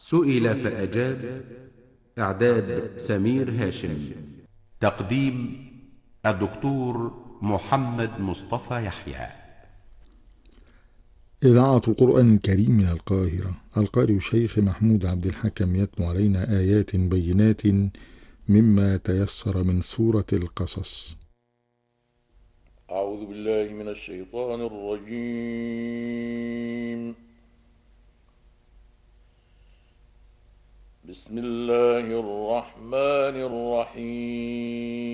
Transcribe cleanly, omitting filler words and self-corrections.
سئل فأجاب. إعداد سمير هاشم. تقديم الدكتور محمد مصطفى يحيى. إذاعة القرآن الكريم من القاهرة. القارئ الشيخ محمود عبد الحكم يتلو علينا آيات بينات مما تيسر من سورة القصص. أعوذ بالله من الشيطان الرجيم. بسم الله الرحمن الرحيم.